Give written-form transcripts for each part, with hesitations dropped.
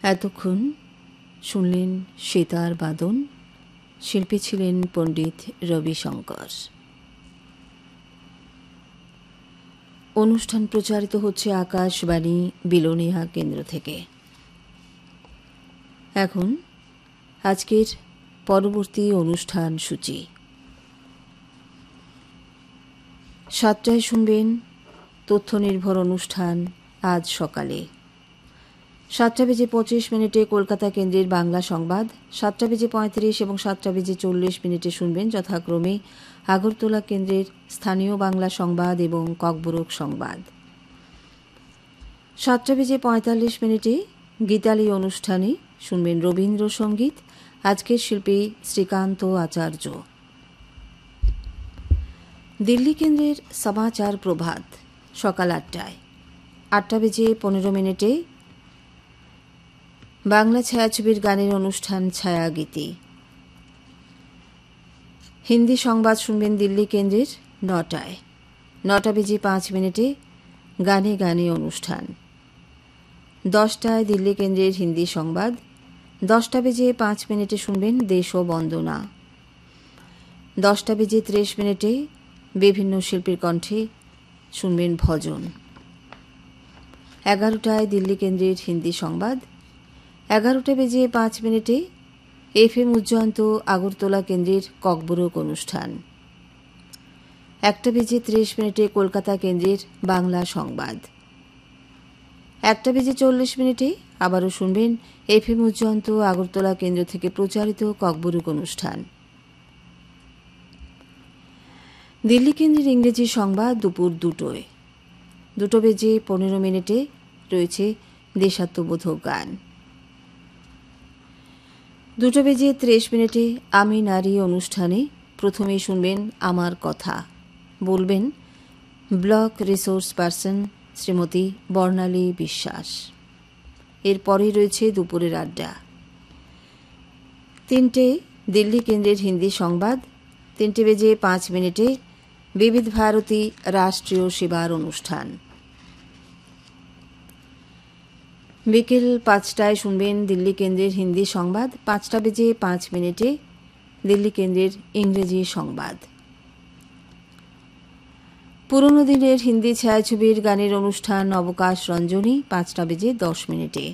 এতক্ষণ শুনলেন সেতার বাদন। শিল্পী ছিলেন পণ্ডিত রবিশঙ্কর। অনুষ্ঠান প্রচারিত হচ্ছে আকাশবাণী বিলোনিয়া কেন্দ্র থেকে। এখন আজকের পরবর্তী অনুষ্ঠান সূচি। 7টায় শুনবেন তথ্য নির্ভর অনুষ্ঠান আজ সকালে। 7:25 কলকাতা কেন্দ্রের বাংলা সংবাদ, 7:35 এবং 7:40 শুনবেন যথাক্রমে আগরতলা কেন্দ্রের স্থানীয় বাংলা সংবাদ এবং ককবরক সংবাদ। 7:45 গীতালি অনুষ্ঠানে শুনবেন রবীন্দ্রসঙ্গীত, আজকের শিল্পী শ্রীকান্ত আচার্য। দিল্লি কেন্দ্রের সমাচার প্রভাত সকাল 8টায়। 8:15 বাংলা ছায়াছবির গানের অনুষ্ঠান ছায়াগীতি। হিন্দি সংবাদ শুনবেন দিল্লি কেন্দ্রের 9টায়। 9:05 গানে গানে অনুষ্ঠান। 10টায় দিল্লি কেন্দ্রের হিন্দি সংবাদ। 10:05 শুনবেন দেশ ও বন্দনা। 10:30 বিভিন্ন শিল্পীর কণ্ঠে শুনবেন ভজন। 11টায় দিল্লি কেন্দ্রের হিন্দি সংবাদ। 11:05 FM উজ্জয়ন্ত আগরতলা কেন্দ্রের ককবরক অনুষ্ঠান। 1:30 কলকাতা কেন্দ্রের বাংলা সংবাদ। 1:40 আবারও শুনবেন FM উজ্জয়ন্ত আগরতলা কেন্দ্র থেকে প্রচারিত ককবরক অনুষ্ঠান। দিল্লি কেন্দ্রের ইংরেজি সংবাদ দুপুর 2টায়। 2:15 রয়েছে দেশাত্মবোধক গান। 2:30 আমি নারী অনুষ্ঠানে প্রথমেই শুনবেন আমার কথা, বলবেন ব্লক রিসোর্স পার্সন শ্রীমতী বর্ণালী বিশ্বাস। এরপরেই রয়েছে দুপুরের আড্ডা। 3টে দিল্লি কেন্দ্রের হিন্দি সংবাদ। 3:05 বিবিধ ভারতী রাষ্ট্রীয় সেবার অনুষ্ঠান। বিকেল 5টায় শুনবেন দিল্লি কেন্দ্রের হিন্দি সংবাদ। 5:05 দিল্লি কেন্দ্রের ইংরেজি সংবাদ। পুরনো দিনের হিন্দি ছায়াছবির গানের অনুষ্ঠান অবকাশ রঞ্জনী 5:10।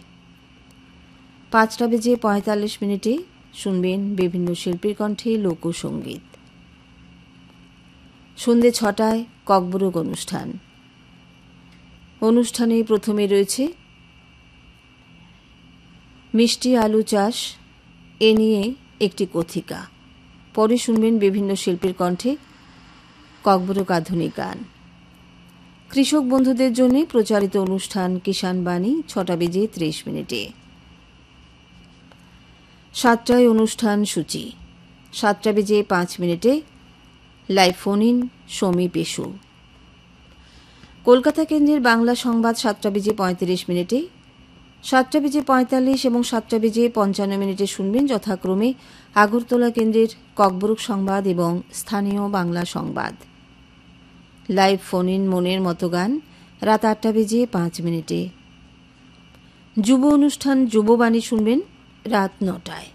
5:45 শুনবেন বিভিন্ন শিল্পীর কণ্ঠে লোকসঙ্গীত। সন্ধ্যে 6টায় ককবরক অনুষ্ঠান। অনুষ্ঠানে প্রথমে রয়েছে মিষ্টি আলু চাষ, এ নিয়ে একটি কথিকা। পরে শুনবেন বিভিন্ন শিল্পীর কণ্ঠে ককবরক আধুনিক গান। কৃষক বন্ধুদের জন্য প্রচারিত অনুষ্ঠান কিষাণ বাণী 6:30। 7টায় অনুষ্ঠান সূচি। 7:05 লাইভ ফোন ইন সমী পেশু। কলকাতা কেন্দ্রের বাংলা সংবাদ 7:35। 7:45 এবং 7:55 শুনবেন যথাক্রমে আগরতলা কেন্দ্রের ককবরক সংবাদ এবং স্থানীয় বাংলা সংবাদ। লাইভ ফোন ইন মনের মতো গান রাত 8:05। যুব অনুষ্ঠান যুববাণী শুনবেন রাত 9টায়।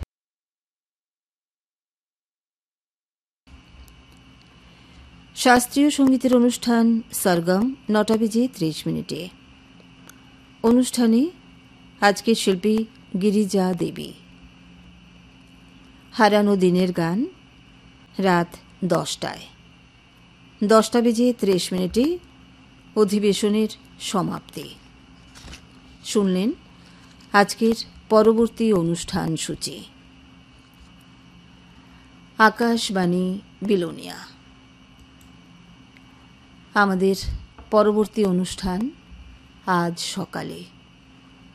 শাস্ত্রীয় সঙ্গীতের অনুষ্ঠান সরগম 9:30। অনুষ্ঠানে আজকের শিল্পী গিরিজা দেবী। হারানো দিনের গান রাত 10টায়। 10:30 অধিবেশনের সমাপ্তি। শুনলেন আজকের পরবর্তী অনুষ্ঠান সূচি। আকাশবাণী বিলোনিয়া। আমাদের পরবর্তী অনুষ্ঠান আজ সকালে।